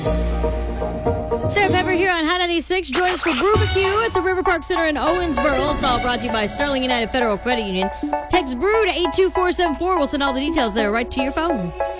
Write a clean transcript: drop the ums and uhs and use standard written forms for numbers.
Sarah Pepper here on Hot 96. Join us for Brewbarbecue at the River Park Center in Owensboro. It's all brought to you by Sterling United Federal Credit Union. Text BREW to 82474. We'll send all the details there right to your phone.